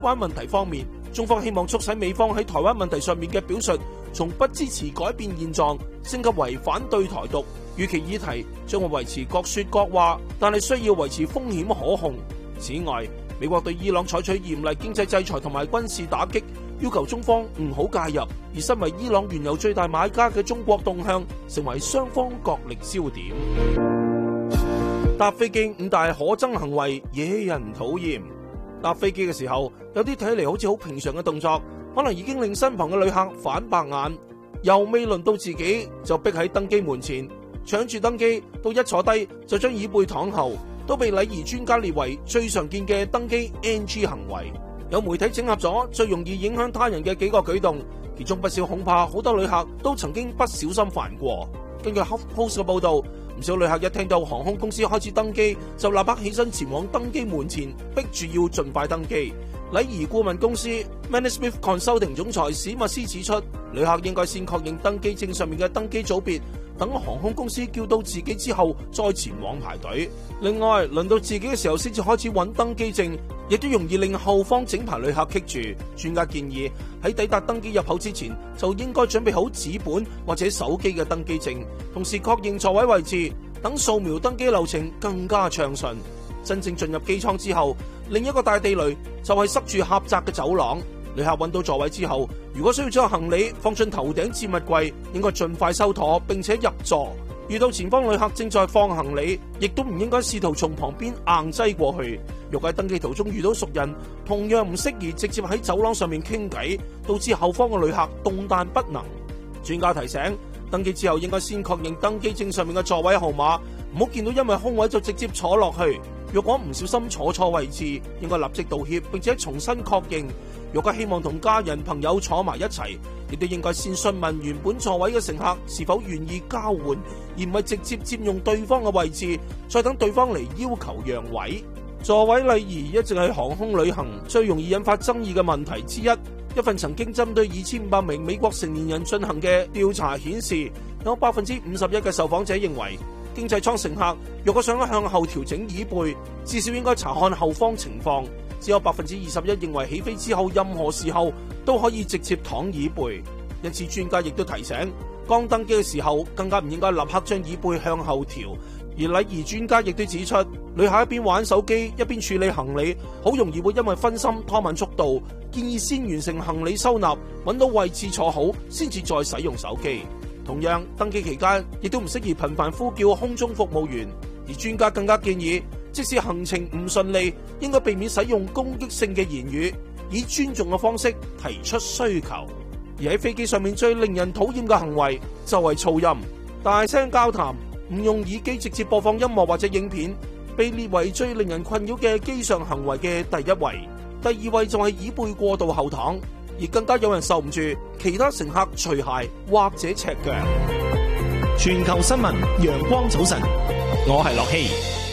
灣問題方面，中方希望促使美方喺台灣問題上面嘅表述，從不支持改變現狀升級為反對台獨。預期議題將會維持各說各話，但係需要維持風險可控。此外，美國對伊朗採取嚴厲經濟制裁同埋軍事打擊，要求中方唔好介入。而身為伊朗原油最大買家嘅中國動向，成為雙方角力焦點。搭飛機5大可憎行為惹人討厭。搭飛機嘅時候，有啲睇嚟好似好平常嘅動作，可能已經令身旁嘅旅客反白眼。又未輪到自己，就逼喺登機門前搶住登機，到一坐低就將椅背躺後，都被禮儀專家列為最常見嘅登機 NG 行為。有媒體整合咗最容易影響他人嘅幾個舉動，其中不少恐怕好多旅客都曾經不小心犯過。根據 HuffPost 嘅報道，唔少旅客一聽到航空公司開始登機，就立刻起身前往登機門前，逼住要盡快登機。禮儀顧問公司 Manusmith Consulting 總裁史密斯指出，旅客應該先確認登機證上面嘅登機組別，等航空公司叫到自己之後再前往排隊。另外，輪到自己嘅時候先至開始揾登機證，亦都容易令後方整排旅客棘住。專家建議喺抵達登機入口之前，就應該準備好紙本或者手機嘅登機證，同時確認座位位置，等掃描登機流程更加暢順。真正進入機艙之後，另一個大地雷就係塞住狹窄嘅走廊。旅客揾到座位之後，如果需要將行李放進頭頂置物櫃，應該盡快收妥並且入座。遇到前方旅客正在放行李，亦都唔應該試圖從旁邊硬擠過去。若喺登機途中遇到熟人，同樣唔適宜直接喺走廊上面傾偈，導致後方嘅旅客動彈不能。專家提醒，登機之後應該先確認登機證上面嘅座位號碼，唔好見到因為空位就直接坐落去。若果唔小心坐錯位置，應該立即道歉並且重新確認。若果希望同家人朋友坐埋一齊，亦都應該先詢問原本座位嘅乘客是否願意交換，而唔係直接佔用對方嘅位置，再等對方嚟要求讓位。座位禮儀一直係航空旅行最容易引發爭議嘅問題之一。一份曾經針對2500名美國成年人進行嘅調查顯示，有 51% 嘅受訪者認為，經濟艙乘客若果想向後調整椅背，至少應該查看後方情況。只有 21% 認為起飛之後任何時候都可以直接躺椅背。因此專家亦都提醒，剛登機嘅時候更加唔應該立刻將椅背向後調。而禮儀專家亦都指出，旅客一邊玩手機一邊處理行李，好容易會因為分心拖慢速度。建議先完成行李收納，揾到位置坐好，先至再使用手機。同樣，登機期間亦都唔適宜頻繁呼叫空中服務員。而專家更加建議，即使行程唔順利，應該避免使用攻擊性嘅言語，以尊重嘅方式提出需求。而喺飛機上面最令人討厭嘅行為就係噪音，大聲交談，唔用耳機直接播放音樂或者影片，被列為最令人困擾嘅機上行為嘅第一位。第二位就係椅背過度後躺，而更加有人受唔住其他乘客除鞋或者赤腳。 全球新聞陽光早晨，我係樂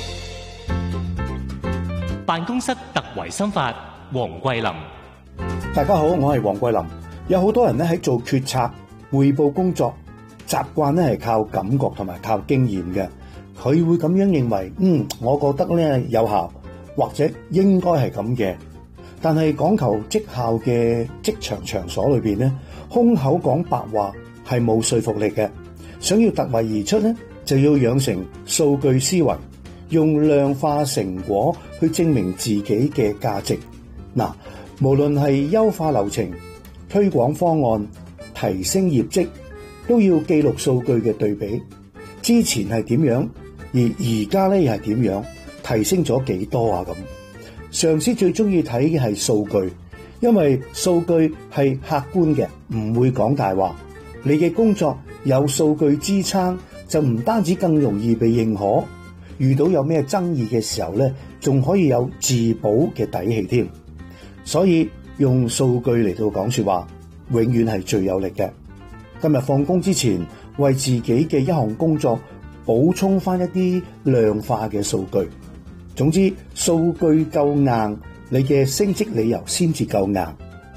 希。辦公室特維心法，黃桂林。 大家好，我係黃桂林。有好多人咧喺做決策、匯報工作，習慣咧係靠感覺同埋靠經驗嘅。佢會咁樣認為，我覺得咧有效，或者應該係咁嘅。但係講求績效嘅職場場所裏邊咧，空口講白話係冇說服力嘅。想要突圍而出咧，就要養成數據思維，用量化成果去證明自己嘅價值。嗱，無論係優化流程、推廣方案、提升業績，都要記錄數據嘅對比。之前係點樣，而家咧又係點樣，提升咗幾多啊？咁上司最中意睇嘅係數據，因為數據係客觀嘅，唔會講大話。你嘅工作有數據支撐，就唔單止更容易被認可，遇到有咩爭議嘅時候咧，仲可以有自保嘅底氣添。所以用數據嚟到講說話，永遠係最有力嘅。今日放工之前，為自己嘅一項工作補充翻一啲量化嘅數據。總之，數據夠硬，你嘅升職理由先至夠硬。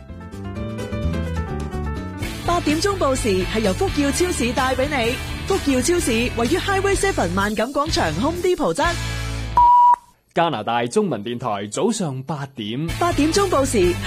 8點鐘報時係由福耀超市帶俾你。福耀超市位於 Highway 7萬錦廣場 Home Depot 側。 加拿大中文電台早上8點。 8點鐘報時。